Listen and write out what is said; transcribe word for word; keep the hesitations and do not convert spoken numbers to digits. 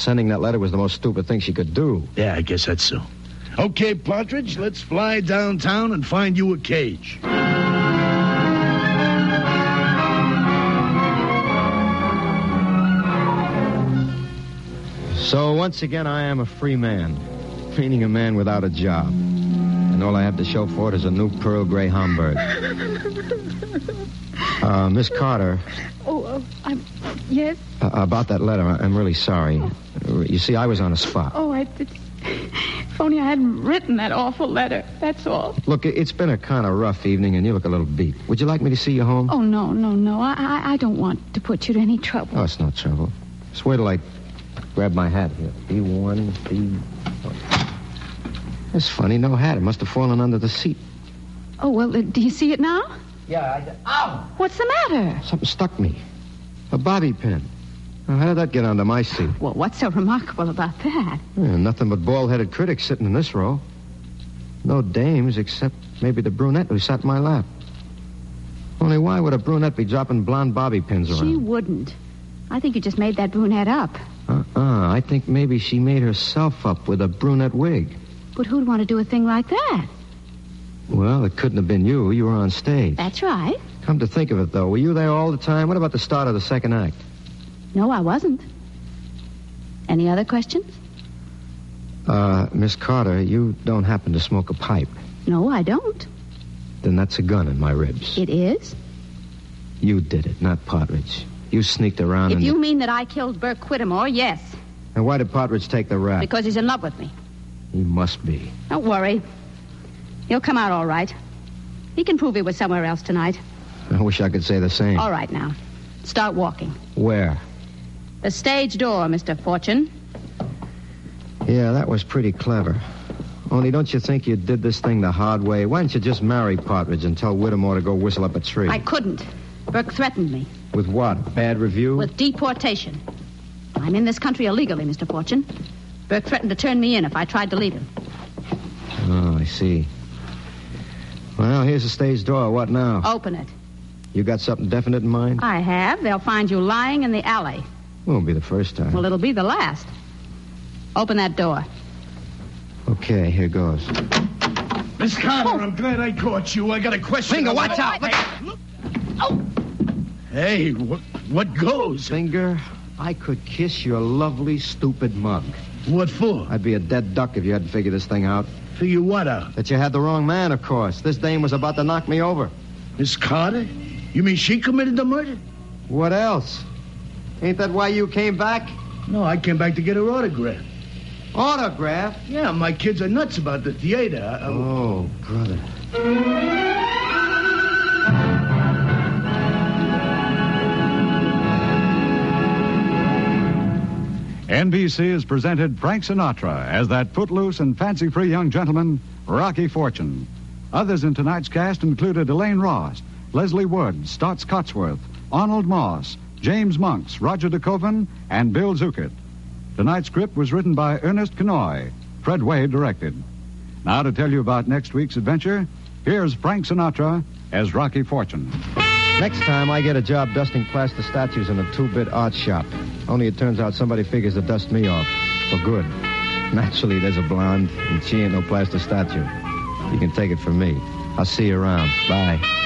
sending that letter was the most stupid thing she could do. Yeah, I guess that's so. Okay, Partridge, let's fly downtown and find you a cage. So once again, I am a free man, meaning a man without a job. And all I have to show for it is a new pearl gray Homburg. Uh, Miss Carter. Oh, uh, I'm... Yes? Uh, about that letter, I'm really sorry. Oh. You see, I was on a spot. Oh, I... It's, if only I hadn't written that awful letter, that's all. Look, it's been a kind of rough evening, and you look a little beat. Would you like me to see you home? Oh, no, no, no. I, I, I don't want to put you to any trouble. Oh, it's no trouble. Just wait till I grab my hat here. B one, B... Oh. That's funny, no hat. It must have fallen under the seat. Oh, well, uh, do you see it now? Yeah, I... Ow! What's the matter? Something stuck me. A bobby pin. Now, how did that get under my seat? Well, what's so remarkable about that? Yeah, nothing but bald-headed critics sitting in this row. No dames, except maybe the brunette who sat in my lap. Only why would a brunette be dropping blonde bobby pins around? She wouldn't. I think you just made that brunette up. Uh-uh. I think maybe she made herself up with a brunette wig. But who'd want to do a thing like that? Well, it couldn't have been you. You were on stage. That's right. Come to think of it, though, were you there all the time? What about the start of the second act? No, I wasn't. Any other questions? Uh, Miss Carter, you don't happen to smoke a pipe. No, I don't. Then that's a gun in my ribs. It is? You did it, not Partridge. You sneaked around If and... you mean that I killed Burke Whittemore, yes. And why did Partridge take the rap? Because he's in love with me. He must be. Don't worry. He'll come out all right. He can prove he was somewhere else tonight. I wish I could say the same. All right, now. Start walking. Where? The stage door, Mister Fortune. Yeah, that was pretty clever. Only don't you think you did this thing the hard way? Why didn't you just marry Partridge and tell Whittemore to go whistle up a tree? I couldn't. Burke threatened me. With what? Bad review? With deportation. I'm in this country illegally, Mister Fortune. Burke threatened to turn me in if I tried to leave him. Oh, I see. Well, here's the stage door. What now? Open it. You got something definite in mind? I have. They'll find you lying in the alley. Won't be the first time. Well, it'll be the last. Open that door. Okay, here goes. Miss Carter, oh. I'm glad I caught you. I got a question. Finger, watch out. Look. Look. Oh. Hey, what, what goes? Finger, I could kiss your lovely, stupid mug. What for? I'd be a dead duck if you hadn't figured this thing out. Figure what out? That you had the wrong man, of course. This dame was about to knock me over. Miss Carter? You mean she committed the murder? What else? Ain't that why you came back? No, I came back to get her autograph. Autograph? Yeah, my kids are nuts about the theater. I, I... Oh, brother. N B C has presented Frank Sinatra as that footloose and fancy-free young gentleman, Rocky Fortune. Others in tonight's cast included Elaine Ross, Leslie Wood, Stotts Cotsworth, Arnold Moss, James Monks, Roger DeKoven, and Bill Zuckert. Tonight's script was written by Ernest Kenoy. Fred Wade directed. Now to tell you about next week's adventure, here's Frank Sinatra as Rocky Fortune. Next time, I get a job dusting plaster statues in a two-bit art shop. Only it turns out somebody figures to dust me off. For good. Naturally, there's a blonde, and she ain't no plaster statue. You can take it from me. I'll see you around. Bye.